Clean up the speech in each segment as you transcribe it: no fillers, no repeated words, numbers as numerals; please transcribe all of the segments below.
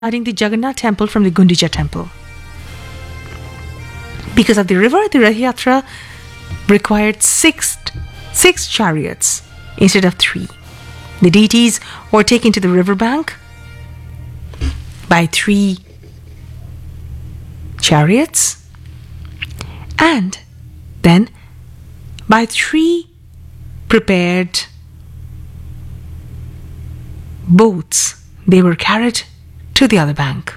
regarding the Jagannath temple from the Gundicha temple. Because of the river, the Rath Yatra required six chariots instead of 3. The deities were taken to the riverbank by 3 chariots and then by 3 prepared boats. They were carried to the other bank.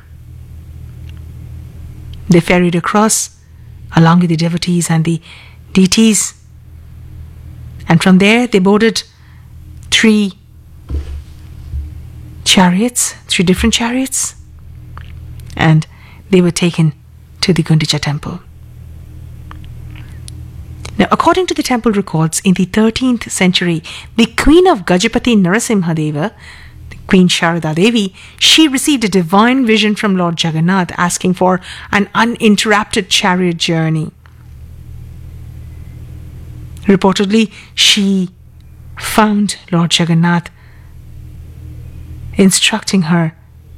They ferried across along with the devotees and the deities, and from there they boarded 3 different chariots, and they were taken to the Gundicha temple. Now, according to the temple records, in the 13th century, the queen of Gajapati Narasimhadeva, Queen Sharada Devi, she received a divine vision from Lord Jagannath asking for an uninterrupted chariot journey. Reportedly, she found Lord Jagannath instructing her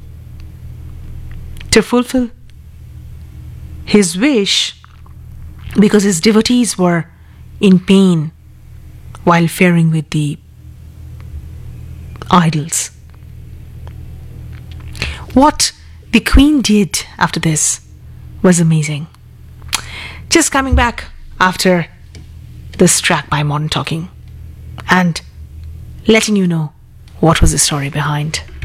to fulfill his wish because his devotees were in pain while faring with the idols. What the Queen did after this was amazing. Just coming back after this track by Modern Talking and letting you know what was the story behind.